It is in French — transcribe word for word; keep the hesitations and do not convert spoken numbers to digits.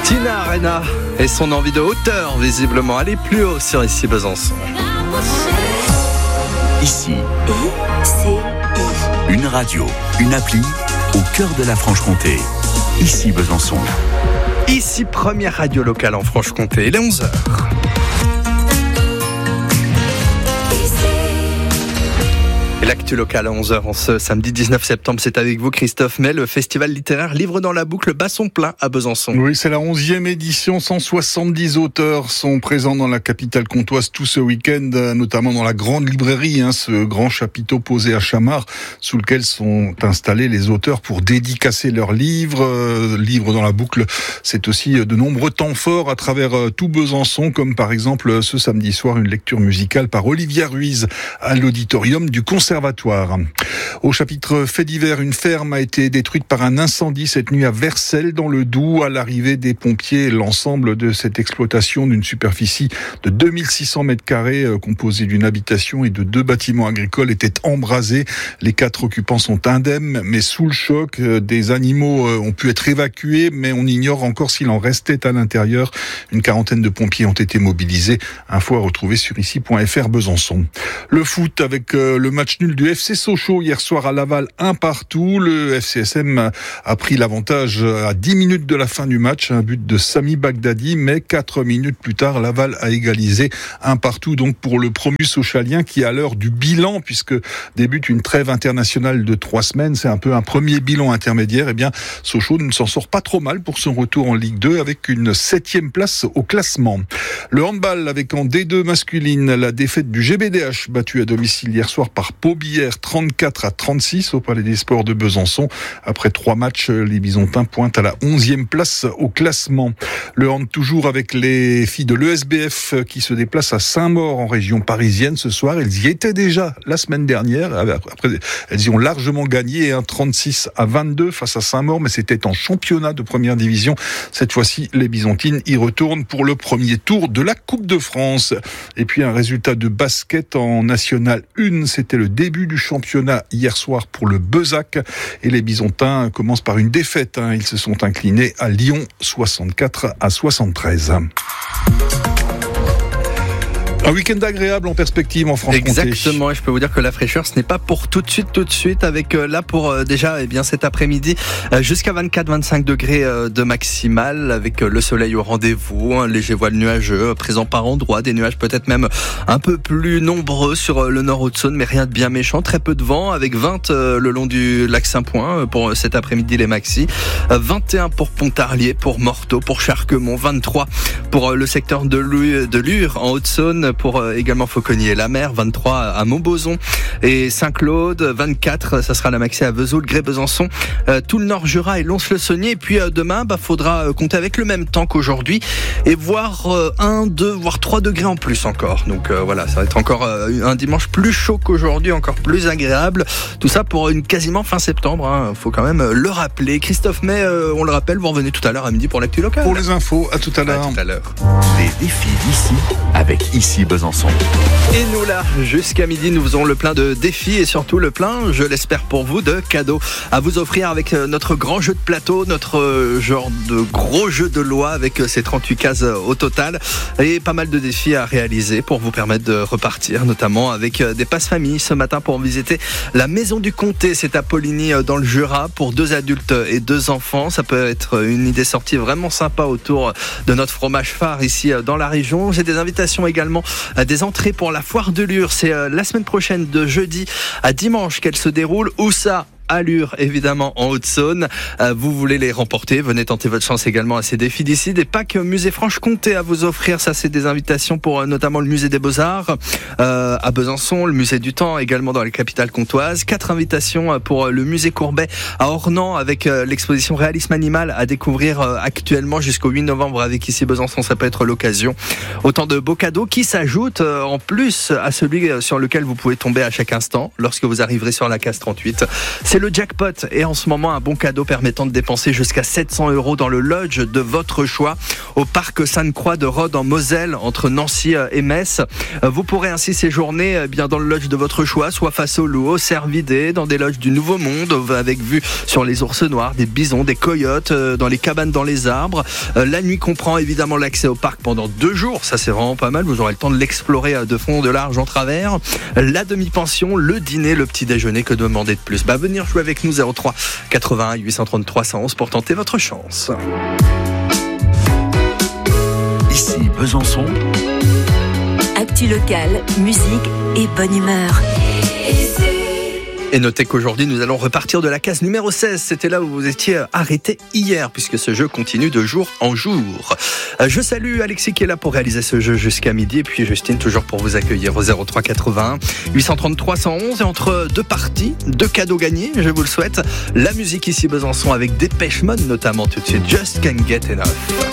Tina Arena et son envie de hauteur, visiblement, aller plus haut sur Ici Besançon. Ici, une radio, une appli au cœur de la Franche-Comté. Ici Besançon. Ici, première radio locale en Franche-Comté. Il est onze heures. Et l'actu locale à onze heures en ce samedi dix-neuf septembre, c'est avec vous Christophe May. Le festival littéraire Livre dans la boucle bat son plein à Besançon. Oui, c'est la onzième édition. cent soixante-dix auteurs sont présents dans la capitale comtoise tout ce week-end, notamment dans la grande librairie, hein, ce grand chapiteau posé à Chamard, sous lequel sont installés les auteurs pour dédicacer leurs livres. Euh, livre dans la boucle, c'est aussi de nombreux temps forts à travers tout Besançon, comme par exemple ce samedi soir une lecture musicale par Olivia Ruiz à l'auditorium du Conservatoire. Au chapitre fait divers, une ferme a été détruite par un incendie cette nuit à Vercelles dans le Doubs. À l'arrivée des pompiers, l'ensemble de cette exploitation d'une superficie de deux mille six cents mètres carrés, composée d'une habitation et de deux bâtiments agricoles, était embrasée. Les quatre occupants sont indemnes, mais sous le choc, des animaux ont pu être évacués, mais on ignore encore s'il en restait à l'intérieur. Une quarantaine de pompiers ont été mobilisés. Info à retrouver sur ici point f r Besançon. Le foot avec le match nul du F C Sochaux hier soir à Laval, un partout. Le F C S M a pris l'avantage à dix minutes de la fin du match, un but de Sami Bagdadi, mais quatre minutes plus tard, Laval a égalisé un partout donc pour le promu sochalien qui, à l'heure du bilan, puisque débute une trêve internationale de trois semaines, c'est un peu un premier bilan intermédiaire, et eh bien Sochaux ne s'en sort pas trop mal pour son retour en Ligue deux avec une septième place au classement. Le handball avec en D deux masculine, la défaite du G B D H battu à domicile hier soir par Pau-Billère trente-quatre à trente-six au Palais des Sports de Besançon. Après trois matchs, les Bisontins pointent à la onzième place au classement. Le hand toujours avec les filles de l'E S B F qui se déplacent à Saint-Maur en région parisienne ce soir. Elles y étaient déjà la semaine dernière. Après, elles y ont largement gagné, hein, trente-six à vingt-deux face à Saint-Maur, mais c'était en championnat de première division. Cette fois-ci, les Bisontines y retournent pour le premier tour de la Coupe de France. Et puis un résultat de basket en National un, c'était le début du championnat hier soir pour le Bezac. Et les Bisontins commencent par une défaite. Hein. Ils se sont inclinés à Lyon soixante-quatre à soixante-treize. Un week-end agréable en perspective en Franche-Comté. Exactement, et je peux vous dire que la fraîcheur, ce n'est pas pour tout de suite, tout de suite, avec euh, là pour euh, déjà eh bien cet après-midi euh, jusqu'à vingt-quatre à vingt-cinq degrés euh, de maximal, avec euh, le soleil au rendez-vous, un léger voile nuageux, euh, présent par endroits, des nuages peut-être même un peu plus nombreux sur euh, le nord Haute-Saône, mais rien de bien méchant, très peu de vent, avec vingt euh, le long du lac Saint-Point euh, pour euh, cet après-midi les maxi, euh, vingt et un pour Pontarlier, pour Morteau, pour Charquemont, vingt-trois pour euh, le secteur de Lure, de Lure en Haute-Saône, pour euh, également Fauconnier-la-Mer, vingt-trois à Montbozon et Saint-Claude, vingt-quatre, ça sera la maxi à Vesoul, Grès-Besançon, euh, tout le Nord Jura et Lons-le-Saunier. Et puis euh, demain, bah, faudra euh, compter avec le même temps qu'aujourd'hui et voir euh, un, deux, voire trois degrés en plus encore. Donc euh, voilà, ça va être encore euh, un dimanche plus chaud qu'aujourd'hui, encore plus agréable. Tout ça pour une quasiment fin septembre, hein. Faut quand même le rappeler. Christophe May, euh, on le rappelle, vous revenez tout à l'heure à midi pour l'actu locale. Pour les infos, à tout à l'heure. À tout à l'heure. Les défis d'ici avec Ici Besançon. Et nous là, jusqu'à midi, nous faisons le plein de défis et surtout le plein, je l'espère pour vous, de cadeaux à vous offrir avec notre grand jeu de plateau, notre genre de gros jeu de loi avec ces trente-huit cases au total et pas mal de défis à réaliser pour vous permettre de repartir, notamment avec des passes famille ce matin pour visiter la Maison du Comté. C'est à Poligny dans le Jura pour deux adultes et deux enfants. Ça peut être une idée sortie vraiment sympa autour de notre fromage phare ici dans la région. J'ai des invitations également à des entrées pour la foire de Lure. C'est la semaine prochaine de jeudi à dimanche qu'elle se déroule. Où ça ? À Lure, évidemment, en Haute-Saône. Euh, vous voulez les remporter, venez tenter votre chance également à ces défis d'ici. Des packs Musée Franche-Comté à vous offrir. Ça, c'est des invitations pour euh, notamment le Musée des Beaux-Arts euh, à Besançon, le Musée du Temps également dans les capitales comtoises. Quatre invitations pour euh, le Musée Courbet à Ornans avec euh, l'exposition Réalisme Animal à découvrir euh, actuellement jusqu'au huit novembre avec Ici Besançon. Ça peut être l'occasion. Autant de beaux cadeaux qui s'ajoutent euh, en plus à celui sur lequel vous pouvez tomber à chaque instant lorsque vous arriverez sur la case trente-huit. C'est le jackpot et en ce moment un bon cadeau permettant de dépenser jusqu'à sept cents euros dans le lodge de votre choix au parc Sainte-Croix de Rhodes en Moselle entre Nancy et Metz. Vous pourrez ainsi séjourner bien dans le lodge de votre choix, soit face au loup, au cervidés, dans des lodges du Nouveau Monde avec vue sur les ours noirs, des bisons, des coyotes, dans les cabanes dans les arbres. La nuit comprend évidemment l'accès au parc pendant deux jours, ça c'est vraiment pas mal, vous aurez le temps de l'explorer de fond, de large, en travers. La demi-pension, le dîner, le petit déjeuner, que demander de plus? Bah venir jouer avec nous zéro trois quatre-vingt-un huit cent trente-trois cent onze pour tenter votre chance. Ici Besançon. Actu locale, musique et bonne humeur. Et notez qu'aujourd'hui, nous allons repartir de la case numéro seize. C'était là où vous étiez arrêté hier, puisque ce jeu continue de jour en jour. Je salue Alexis qui est là pour réaliser ce jeu jusqu'à midi. Et puis Justine, toujours pour vous accueillir au zéro trois quatre-vingt-un huit cent trente-trois cent onze. Et entre deux parties, deux cadeaux gagnés, je vous le souhaite. La musique ici Besançon avec Dépêche Mode notamment tout de suite. Just Can't Get Enough.